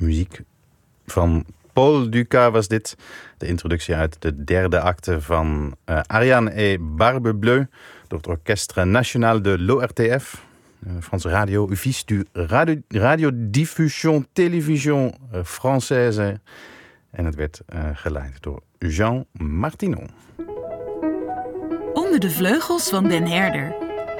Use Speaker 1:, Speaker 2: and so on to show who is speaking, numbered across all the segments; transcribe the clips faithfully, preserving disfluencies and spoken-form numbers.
Speaker 1: muziek van Paul Dukas was dit. De introductie uit de derde acte van uh, Ariane et Barbe-Bleue door het Orchestre National de l'O R T F. Uh, Franse radio, Office du Radio, Radiodiffusion Télévision uh, Française. En het werd uh, geleid door Jean Martinon.
Speaker 2: Onder de vleugels van Den Herder.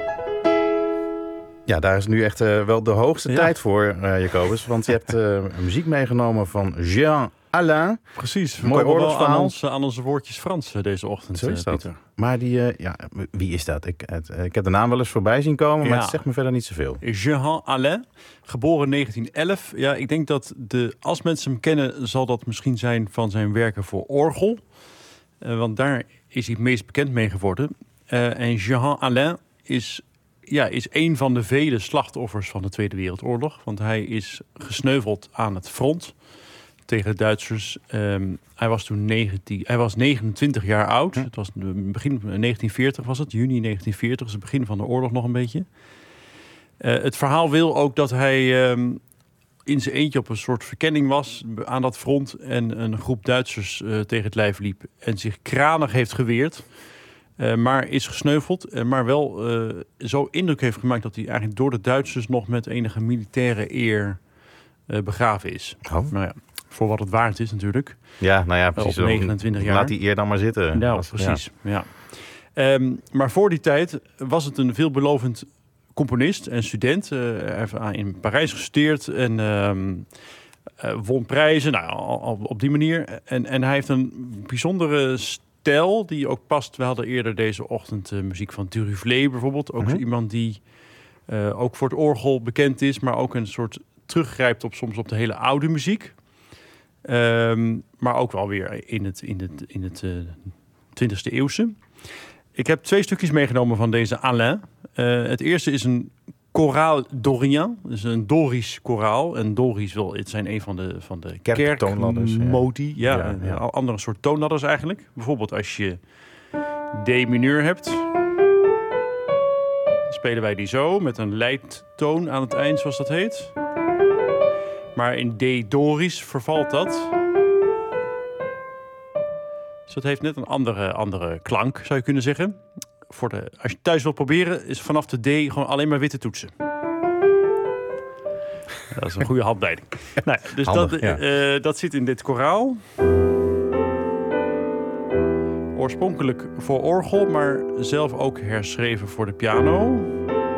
Speaker 1: Ja, daar is nu echt uh, wel de hoogste
Speaker 3: ja.
Speaker 1: tijd voor, uh, Jacobus. Want je hebt uh, muziek meegenomen van Jean Alain.
Speaker 3: Precies, we
Speaker 1: mooi
Speaker 3: komen wel
Speaker 1: oorlogsverhaal.
Speaker 3: aan, ons, aan onze woordjes Frans deze ochtend,
Speaker 1: Zo is dat.
Speaker 3: Pieter.
Speaker 1: Maar die, uh, ja, wie is dat? Ik, het, ik heb de naam wel eens voorbij zien komen, maar
Speaker 3: Ja.
Speaker 1: het zegt me verder niet zoveel.
Speaker 3: Jean Alain, geboren negentien elf. Ja, ik denk dat de, als mensen hem kennen, zal dat misschien zijn van zijn werken voor orgel. Uh, want daar is hij het meest bekend mee geworden. Uh, en Jean Alain is... Ja, is een van de vele slachtoffers van de Tweede Wereldoorlog. Want hij is gesneuveld aan het front tegen de Duitsers. Um, hij was toen negentien, hij was negenentwintig jaar oud. Het was begin negentien veertig was het, juni negentien veertig. Dus het begin van de oorlog nog een beetje. Uh, het verhaal wil ook dat hij um, in zijn eentje op een soort verkenning was aan dat front. En een groep Duitsers uh, tegen het lijf liep. En zich kranig heeft geweerd. Uh, maar is gesneuveld, uh, maar wel uh, zo indruk heeft gemaakt dat hij eigenlijk door de Duitsers nog met enige militaire eer uh, begraven is.
Speaker 1: Oh.
Speaker 3: Nou ja, voor wat het waard is natuurlijk.
Speaker 1: Ja, nou ja, precies.
Speaker 3: Op negenentwintig jaar.
Speaker 1: Laat die eer dan maar zitten.
Speaker 3: Nou,
Speaker 1: Was,
Speaker 3: precies. Ja. Ja. Um, maar voor die tijd was het een veelbelovend componist en student. Uh, hij heeft in Parijs gestudeerd en um, uh, won prijzen. Nou, al, al op die manier. En, en hij heeft een bijzondere stijl die ook past. We hadden eerder deze ochtend uh, muziek van Duruflé bijvoorbeeld. Ook
Speaker 1: Mm-hmm.
Speaker 3: zo iemand die uh, ook voor het orgel bekend is, maar ook een soort teruggrijpt op soms op de hele oude muziek. Um, maar ook wel weer in het, in het, in het uh, twintigste eeuwse. Ik heb twee stukjes meegenomen van deze Alain. Uh, het eerste is een choraal dorien, dus een Dorisch koraal. En Dorisch wil, het zijn een van de, van de
Speaker 1: Kerktoonladders,
Speaker 3: kerkmodi. Ja,
Speaker 1: Ja,
Speaker 3: ja,
Speaker 1: ja.
Speaker 3: ja. Andere soort toonladders eigenlijk. Bijvoorbeeld als je D mineur hebt, dan spelen wij die zo met een leidtoon aan het eind, zoals dat heet. Maar in D Dorisch vervalt dat. Dus dat heeft net een andere, andere klank, zou je kunnen zeggen. Voor de, als je thuis wilt proberen, is vanaf de D gewoon alleen maar witte toetsen. Dat is een goede handleiding. Nou, dus
Speaker 1: Handig,
Speaker 3: dat,
Speaker 1: ja.
Speaker 3: uh, dat zit in dit koraal. Oorspronkelijk voor orgel, maar zelf ook herschreven voor de piano.